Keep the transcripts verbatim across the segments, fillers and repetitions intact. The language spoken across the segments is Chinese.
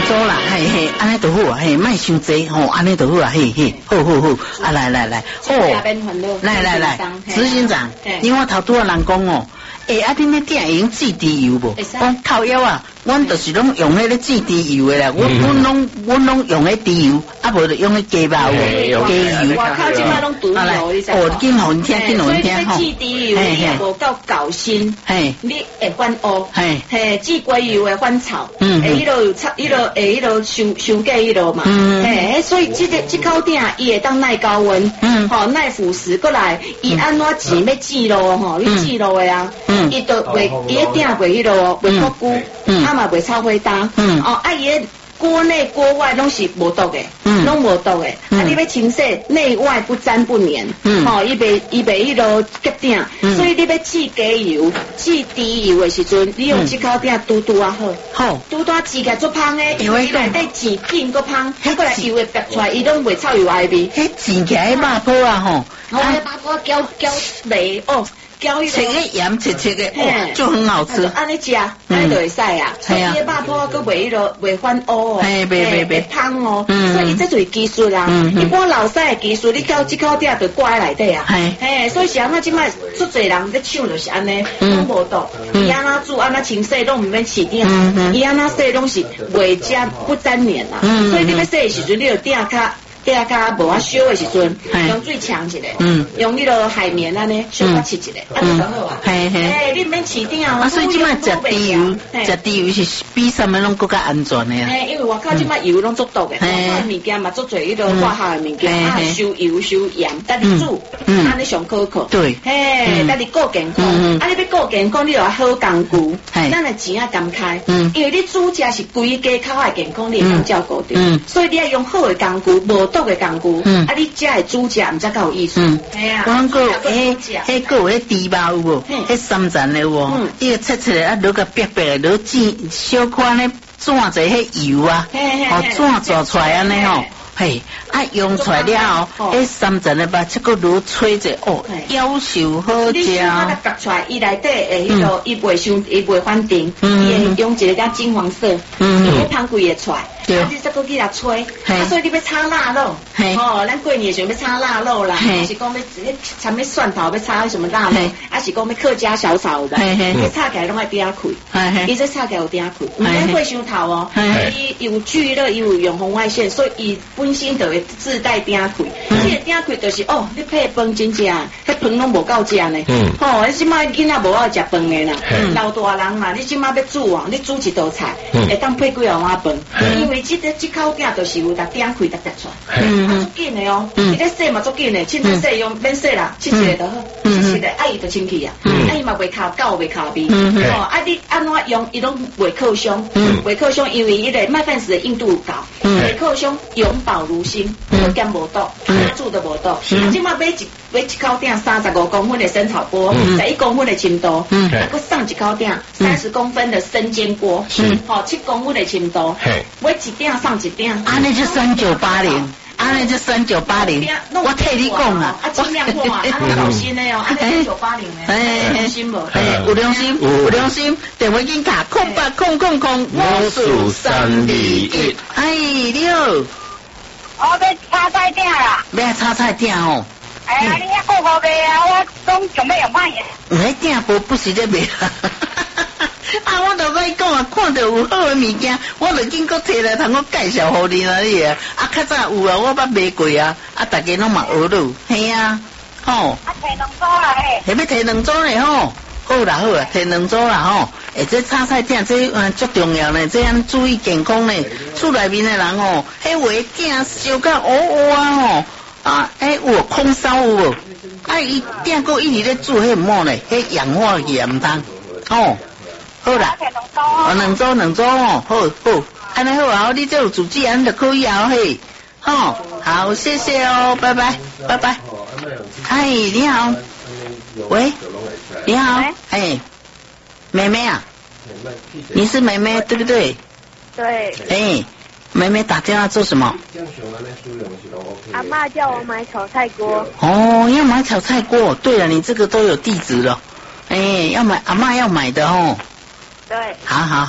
做啦，嘿嘿，安尼就好啊，嘿，卖伤济吼，安尼就好啊，嘿嘿，好好好，啊来来来，哦，来来来，执行长，因为我头拄啊人讲哦。诶，啊，恁咧店用自滴油无？讲靠腰啊，阮就是拢用迄个自滴油的啦，阮阮拢阮拢用迄滴油，啊无就用迄鸡肉哦，鸡油。 外口即摆拢毒油，你知？ 哦，紧互因听，紧互因听吼。 所以自滴油你无够搞新，嘿，你会反乌，嘿，嘿，自龟油会反臭，嗯，诶，迄落有臭，迄落诶，迄落伤伤过迄落嘛，嗯，嘿，所以即个即口店伊会当耐高温，嗯，吼耐腐蚀，过来伊安怎钱要记咯吼，你记咯的啊。伊都袂，伊个鼎袂迄落袂脱骨，啊嘛袂臭火焦，哦，啊伊个锅内锅外拢是无毒的，拢无毒的，啊你要清洗内外不沾不粘，吼伊袂伊袂迄落结鼎，所以你要试鸡油、试猪油的时阵，你用即口鼎拄拄啊好，好拄拄试起来足香诶，因为伊内底钱紧个香，迄过来油会拔出来，伊拢袂臭油外味， 迄试起来肉脯啊吼， 我迄肉脯搅搅糜哦。 切个盐切切个，哦，就很好吃。 安尼食，安尼就会使啊。所以肉脯佮袂迄落袂翻乌哦， 袂袂袂香哦。所以这就是技术啦。一般老师的技术，你到即口店就挂在内底啊。嘿，所以是安那即摆足侪人咧抢就是安尼，拢无毒。伊安那煮安那清洗，拢毋免起鼎。伊安那洗拢是袂沾不沾黏啦。所以你要洗的时阵，你就鼎较。底下无啊烧的时阵，用水呛一下，嗯，用迄落海绵安尼小可切一下，安尼就好啊。嘿嘿，哎，你免起定啊。 啊，所以即摆食猪油，食猪油是比什么拢更加安全的啊。 嘿，因为外口即摆油拢足毒的，外口物件嘛足侪迄落化学的物件，啊，收油收盐，但你煮，安尼上可靠。对，嘿，但你顾健康，啊，你要顾健康，你就要好工具，咱的钱啊甘开，因为你煮食是规家口的健康，你会当照顾到，所以你要用好的工具，无毒的工具，嗯，啊，你食的煮食毋则较有意思，嗯，系啊，我个迄迄个有迄猪肉有无？迄三层的有无？伊个切切啊，落个白白的，落煎小可咧转者迄油啊，哦，转做出来安尼吼。嘿，啊用出来了后，迄三层的吧，这个卤吹者哦，夭寿好食。 你小可夹出来，伊内底诶，迄落伊袂伤，伊袂反定，伊会用一个较金黄色，伊个香贵会出来。啊，你再搁去来吹，啊，所以你要炒腊肉，哦，咱过年想要炒腊肉啦，还是讲要掺咩蒜头要炒什么腊肉，还是讲要客家小炒的，伊炒起来拢爱鼎开，伊这炒起来有鼎开，毋免火伤头哦，伊有聚热，伊有用红外线，所以伊本身就会自带鼎开。这个鼎开就是哦，你配饭真正，迄饭拢无够食呢，哦，你即摆囡仔无爱食饭的啦，老大人嘛，你即摆要煮啊，你煮一道菜，会当配几碗碗饭，因为这个这口鼎就是有逐鼎开逐夹出来，啊，足紧的哦，伊咧洗嘛足紧的，凊彩洗用免洗啦，切一个就好，切一个，啊伊就清气啊，啊伊嘛袂卡膏袂卡味，哦，啊你安怎用伊拢袂扣伤，袂扣伤，因为伊个麦饭石的硬度高，袂扣伤，永保如新，无减无毒，煮都无毒。啊，即摆买一买一口鼎三十五公分的生炒锅，十一公分的青豆，再搁送一口鼎三十公分的生煎锅，吼七公分的青豆，买一鼎送一鼎， 安尼就三九八零。安尼就三九八零，我替你讲啊， 啊尽量看啊，安尼老心的哦，安尼三九八零的，有良心无？ 哎，有良心，有良心，电话紧卡空八空空空五四三二一，哎，你好， 我要炒菜鼎啦， 要炒菜鼎哦。 哎呀，你遐顾好卖啊，我拢准备要卖嘅。 迄鼎无不是咧卖。啊！我就甲讲啊，看到有好的物件，我就紧搁摕来通我介绍互你啦，你啊！啊，较早有啊，我捌买过啊，啊，大家拢嘛学咯，嘿啊，吼。 啊，摕两组啦嘿。 下要摕两组嘞吼，好啦好啦，摕两组啦吼。诶，这炒菜鼎这嗯足重要呢，这样注意健康呢。厝内面的人吼，迄话鼎烧甲乌乌啊吼，啊，诶有空烧有无？啊，伊鼎搁一直咧煮，迄毋好呢，迄氧化去也毋通，吼。好啦，哦，两组两组哦，好好，安尼好啊，你这有主持人就可以啊，嘿，吼，好，谢谢哦，拜拜，拜拜。嗨，你好，喂，你好，哎，妹妹啊，你是妹妹对不对？ 对。 哎，妹妹打电话做什么？ 阿嬷叫我买炒菜锅。 哦，要买炒菜锅，对了，你这个都有地址了，哎，要买阿嬷要买的哦。 对， 好好好，那。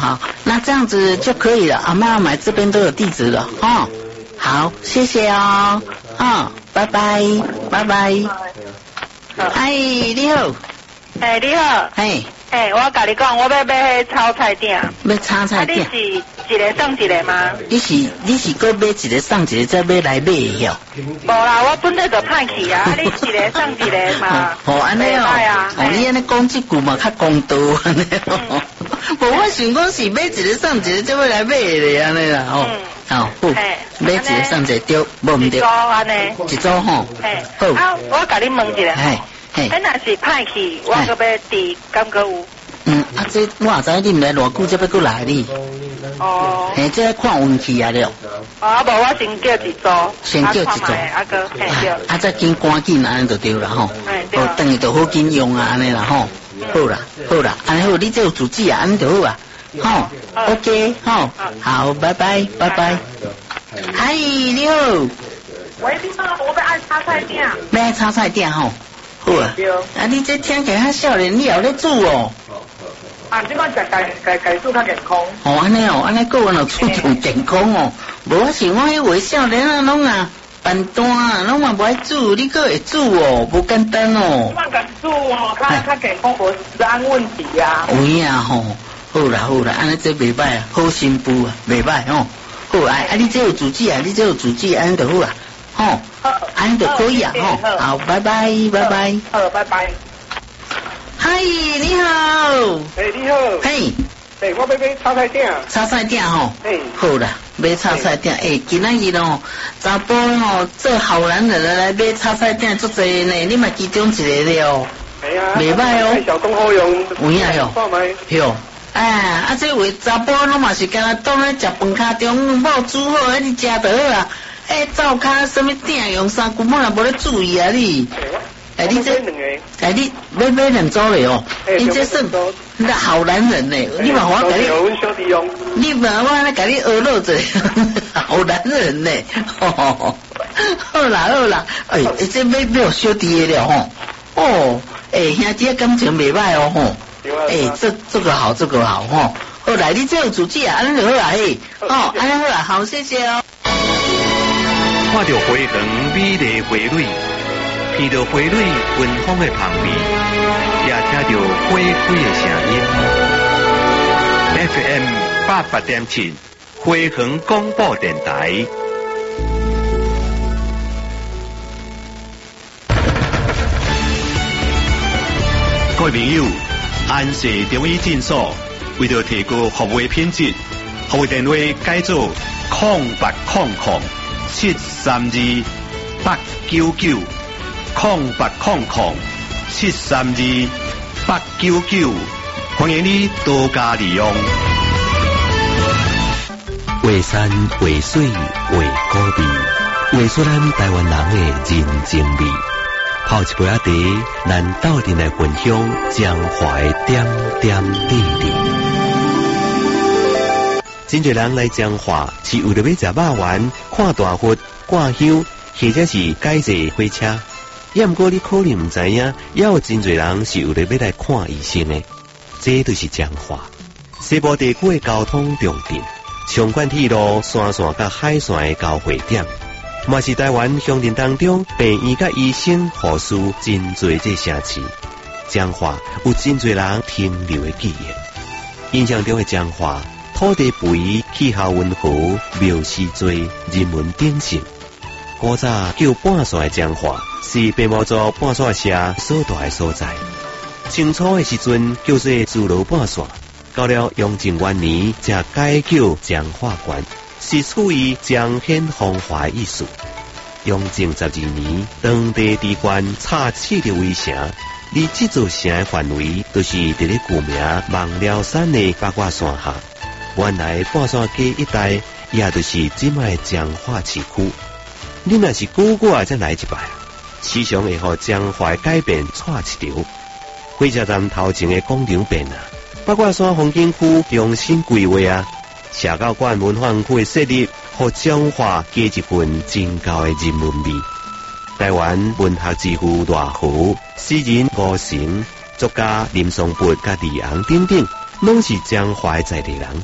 那这样子就可以了。阿妈买这边都有地址了哦。好，谢谢哦。哦，拜拜，拜拜。嗨，你好。 哎，你好。 嘿。 哎，我甲你讲，我要买迄炒菜店。 要炒菜店。 啊，你是一个送一个吗？ 你是你是搁买一个送一个，再买来买哟。 无啦，我本来就歹去啊，啊，你一个送一个嘛。 哦，安尼哦。哦，你安尼讲这句嘛较公道安尼哦。无我想讲是买一个送一个，再买来买咧安尼啦吼。哦，好，买一个送一个对，无唔对。 一组安尼。 一组吼。 嘿。好。啊，我甲你问一下。嘿。嘿。那若是歹去，我搁要伫敢搁有？ 嗯，啊，这我也知你毋来偌久，才要过来哩。 哦。 嘿，这看运气啊了。 啊，无我先叫一组。 先叫一组。 啊哥，嘿对。 啊，再紧赶紧安尼就对啦吼。 哎对。 哦，等于就好紧用啊安尼啦吼。好啦，好啦，安尼好，你这有主旨啊，安尼就好啊。吼 ，OK， 吼，好，拜拜，拜拜。嗨，你好。 喂，你好，我要爱炒菜店。 要爱炒菜店吼。好啊。啊，你这听起来较少年，你也有咧煮哦。 啊，即摆食家家家煮较健康。 哦，安尼哦，安尼个人就注重健康哦。无我想我迄位少年啊，拢啊办单啊，拢嘛无爱煮，你个会煮哦，无简单哦。 我敢煮哦，较较健康，无治安问题啊。 有影吼，好啦好啦，安尼这袂歹啊，好新妇啊，袂歹哦。好啊，啊你这有主旨啊，你这有主旨，安尼就好啊，吼，安尼就可以啊，吼。好，拜拜，拜拜。 好，拜拜。 嗨，你好。 哎，你好。 嘿。 哎，我要买炒菜店。 炒菜店吼。 哎。 好啦，买炒菜店。哎，今仔日哦，查甫哦，做好男人的来买炒菜店足侪呢，你嘛其中一个了哦。 哎呀。 袂歹哦。 小工好用。 有影哟。 看卖。 哟。哎，啊，这位查甫拢嘛是干那当咧食饭卡中，某煮好，你食得好啊。哎，灶骹什么店用三根本也无咧注意啊你。哎，你这，哎，你买买两组嘞哦，你这算那好男人呢？你嘛我给你，你嘛我来给你学落者，好男人呢。哦，好啦好啦，哎，这买买有小弟的了吼。哦，哎，兄弟感情袂歹哦吼。哎，这这个好，这个好吼。后来你这有主旨啊，安尼就好啦嘿。哦，安尼好啦，好，谢谢哦。 看到花园美丽花蕊，闻到花蕊芬芳的香味，也听到花开的声音。F M 八八点七，花园广播电台。各位朋友，安氏中医诊所为了提高服务品质，服务电话改做空八空空。七三二八九九空八空空七三二八九九，欢迎你多加利用。 画山画水画古味，画出咱台湾人的人情味。泡一杯仔茶，咱斗阵来分享江华的点点滴滴。真侪人来彰化是为了要食肉丸、看大佛、挂香，或者是改坐火车。也毋过你可能唔知影，也有真侪人是为了要来看医生的。这就是彰化西部地区的交通重点，松关铁路山线甲海线的交汇点，嘛是台湾乡镇当中病院甲医生、护士真侪这城市。彰化有真侪人停留的记忆，印象中的彰化。土地肥，气候温和，庙寺多，人文鼎盛。古早叫半山的彰化，是白毛族半山社所在的所在。清初的时阵叫做自罗半山，到了雍正元年才改叫彰化县，是处于彰显风华的意思。雍正十二年，当地地官插起的围城，而这座城的范围，就是伫咧古名望辽山的八卦山下。原来半山街一带，也就是即卖彰化市区。你若是久久才来一摆，时常会互彰化改变串一条。火车站头前的广场变啊，八卦山风景区重新规划啊，社教馆文化园区的设立，互彰化加一份真高的人文味。台湾文学之父赖和、诗人吴成、作家林松柏、甲李昂等等，拢是彰化的在地人。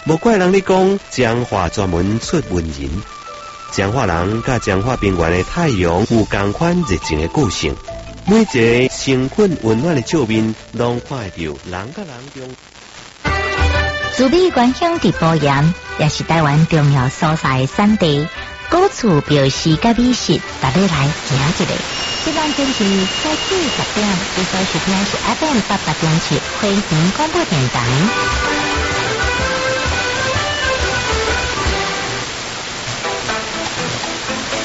无怪人咧讲彰化专门出文人。彰化人甲彰化平原的太阳有同款热情的个性，每一个诚恳温暖的照面，拢看会到人甲人中。 自美原乡伫埔盐，也是台湾重要所在的产地。古厝表示甲美食，大家来行一个。即晚星期早起十点，你所收听是 F M 八八点七，回声广播电台。